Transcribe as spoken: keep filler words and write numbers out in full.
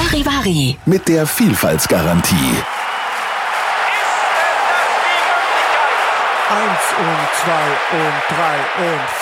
Charivari mit der Vielfaltsgarantie. Eins und zwei und drei und